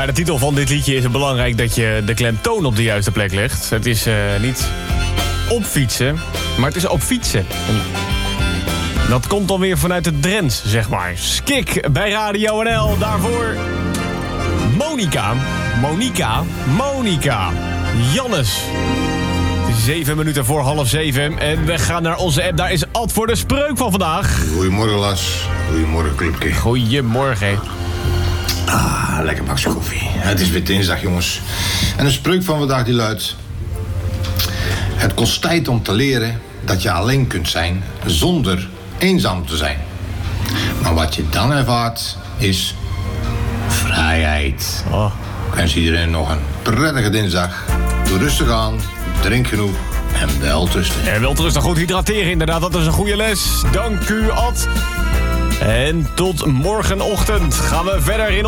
bij de titel van dit liedje is het belangrijk dat je de klemtoon op de juiste plek legt. Het is niet op fietsen, maar het is op fietsen. En dat komt dan weer vanuit het Drents, zeg maar. Skik bij Radio NL. Daarvoor Monica. Jannes. 7 minuten voor 6:30. En we gaan naar onze app. Daar is Ad voor de spreuk van vandaag. Goedemorgen, Las. Goedemorgen, clubje. Goedemorgen. Lekker bakje koffie. Het is weer dinsdag, jongens. En de spreuk van vandaag die luidt: het kost tijd om te leren dat je alleen kunt zijn zonder eenzaam te zijn. Maar wat je dan ervaart is vrijheid. Oh. Ik wens iedereen nog een prettige dinsdag. Doe rustig aan, drink genoeg en welterusten. En welterusten, goed hydrateren inderdaad, dat is een goede les. Dank u, Ad. En tot morgenochtend gaan we verder in